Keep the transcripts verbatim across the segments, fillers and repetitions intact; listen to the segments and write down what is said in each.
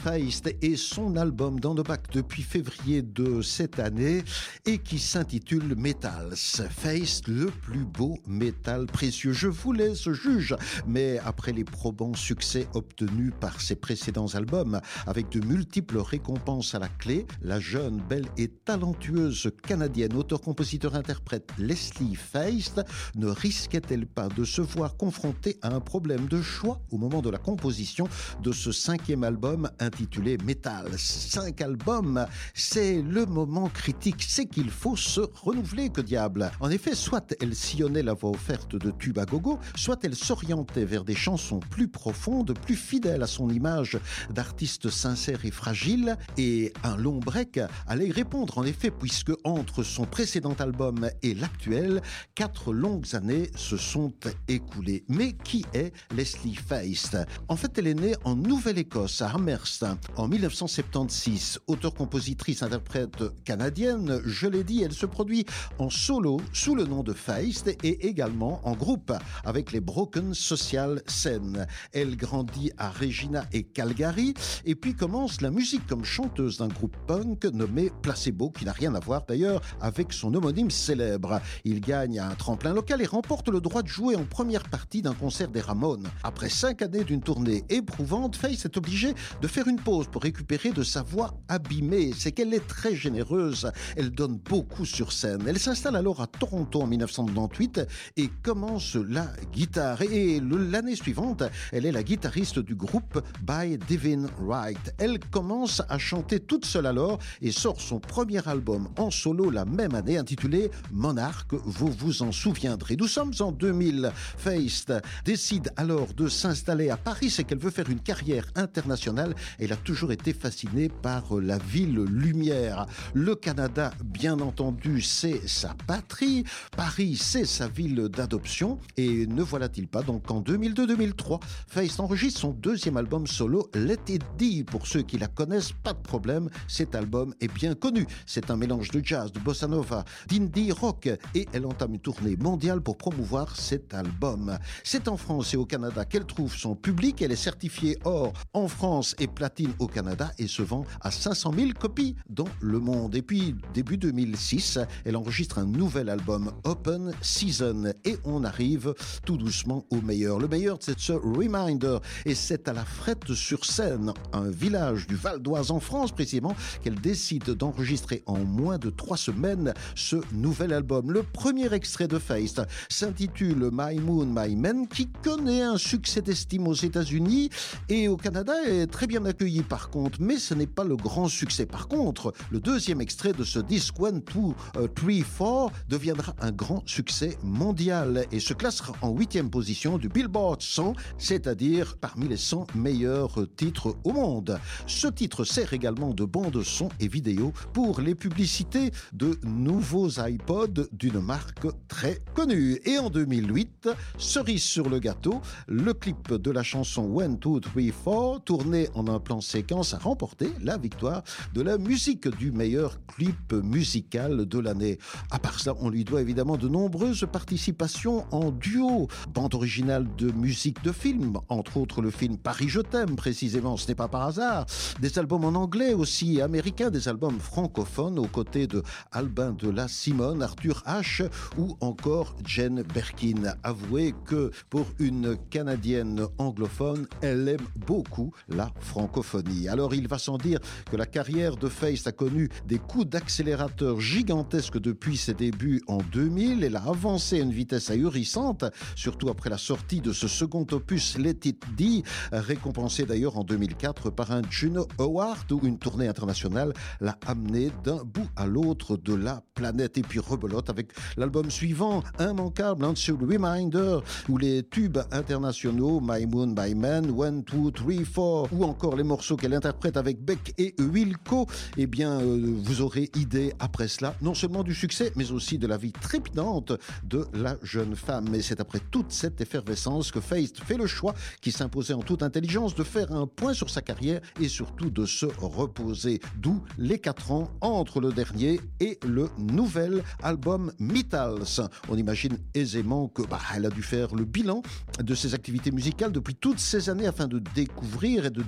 Feist et son album dans nos bacs depuis février de cette année et qui s'intitule Metals. Feist, le plus beau métal précieux. Je vous laisse juge, mais après les probants succès obtenus par ses précédents albums, avec de multiples récompenses à la clé, la jeune, belle et talentueuse canadienne auteur-compositeur-interprète Leslie Feist ne risquait-elle pas de se voir confrontée à un problème de choix au moment de la composition de ce cinquième album intitulé Metals? Cinq albums, c'est le moment critique, c'est qu'il faut se renouveler, que diable. En effet, soit elle sillonnait la voie offerte de tubes à gogo, soit elle s'orientait vers des chansons plus profondes, plus fidèles à son image d'artiste sincère et fragile, et un long break allait y répondre en effet, puisque entre son précédent album et l'actuel, quatre longues années se sont écoulées. Mais qui est Leslie Feist? En fait, elle est née en Nouvelle-Écosse, à Amherst, en mille neuf cent soixante-seize. Auteure-compositrice interprète canadienne, je l'ai dit, elle se produit en solo sous le nom de Feist et également en groupe avec les Broken Social Scene. Elle grandit à Regina et Calgary et puis commence la musique comme chanteuse d'un groupe punk nommé Placebo, qui n'a rien à voir d'ailleurs avec son homonyme célèbre. Il gagne un tremplin local et remporte le droit de jouer en première partie d'un concert des Ramones. Après cinq années d'une tournée éprouvante, Feist est obligée de faire une pause pour récupérer de sa voix abîmée. C'est qu'elle est très généreuse, elle donne beaucoup sur scène. Elle s'installe alors à Toronto en mille neuf cent quatre-vingt-dix-huit et commence la guitare. Et l'année suivante, elle est la guitariste du groupe By Divine Right. Elle commence à chanter toute seule alors et sort son premier album en solo la même année intitulé Monarch, vous vous en souviendrez. Nous sommes en deux mille. Feist décide alors de s'installer à Paris, c'est qu'elle veut faire une carrière internationale. Elle a toujours été fascinée par la ville lumière. Le Canada, bien entendu, c'est sa patrie. Paris, c'est sa ville d'adoption. Et ne voilà-t-il pas donc en deux mille deux deux mille trois, Feist enregistre son deuxième album solo, Let It Be. Pour ceux qui la connaissent, pas de problème, cet album est bien connu. C'est un mélange de jazz, de bossa nova, d'indie rock et elle entame une tournée mondiale pour promouvoir cet album. C'est en France et au Canada qu'elle trouve son public. Elle est certifiée or en France et platine au Canada et se vend à cinq cent mille copies dans le monde. Et puis, début deux mille six, elle enregistre un nouvel album, Open Season, et on arrive tout doucement au meilleur. Le meilleur, c'est ce Reminder, et c'est à la Frette-sur-Seine, un village du Val d'Oise en France précisément, qu'elle décide d'enregistrer en moins de trois semaines ce nouvel album. Le premier extrait de Feist s'intitule My Moon, My Man, qui connaît un succès d'estime aux États-Unis et au Canada est très bien accueilli par contre, mais ce n'est pas le grand succès. Par contre, le deuxième extrait de ce disque One, Two, uh, Three, Four deviendra un grand succès mondial et se classera en huitième position du Billboard cent, c'est-à-dire parmi les cent meilleurs titres au monde. Ce titre sert également de bande son et vidéo pour les publicités de nouveaux iPods d'une marque très connue. Et en deux mille huit, cerise sur le gâteau, le clip de la chanson One, Two, Three, Four, tourné en un plan séquence, a remporté la victoire de la musique du meilleur clip musical de l'année. À part cela, on lui doit évidemment de nombreuses participations en duo. Bande originale de musique de film, entre autres le film Paris je t'aime, précisément, ce n'est pas par hasard. Des albums en anglais aussi, américains, des albums francophones aux côtés de Albin de la Simone, Arthur H ou encore Jane Birkin. Avouez que pour une Canadienne anglophone, elle aime beaucoup la francophonie. Alors il va sans dire que la carrière de Feist a connu des coups d'accélérateur gigantesques depuis ses débuts en deux mille. Elle a avancé à une vitesse ahurissante, surtout après la sortie de ce second opus Let It Be, récompensé d'ailleurs en deux mille quatre par un Juno Award où une tournée internationale l'a amené d'un bout à l'autre de la planète. Et puis rebelote avec l'album suivant, immanquable, Answer Reminder, où les tubes internationaux My Moon, My Man, One, Two, Three, Four, ou encore les morceaux qu'elle interprète avec Beck et Wilco, eh bien, euh, vous aurez idée après cela, non seulement du succès, mais aussi de la vie trépidante de la jeune femme. Et c'est après toute cette effervescence que Feist fait le choix, qui s'imposait en toute intelligence, de faire un point sur sa carrière et surtout de se reposer. D'où les quatre ans entre le dernier et le nouvel album Metals. On imagine aisément que bah, elle a dû faire le bilan de ses activités musicales depuis toutes ces années afin de découvrir et de définir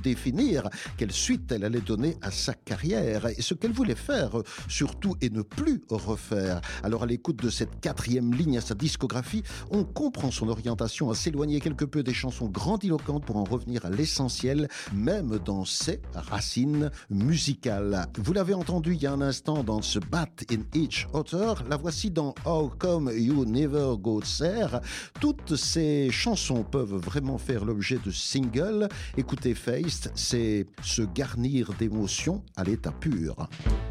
choisir quelle suite elle allait donner à sa carrière et ce qu'elle voulait faire, surtout, et ne plus refaire. Alors, à l'écoute de cette quatrième ligne à sa discographie, on comprend son orientation à s'éloigner quelque peu des chansons grandiloquentes pour en revenir à l'essentiel, même dans ses racines musicales. Vous l'avez entendu il y a un instant dans ce Bat in Each Other, la voici dans How Come You Never Go There. Toutes ces chansons peuvent vraiment faire l'objet de singles. Écoutez Feist, c'est se garnir d'émotions à l'état pur.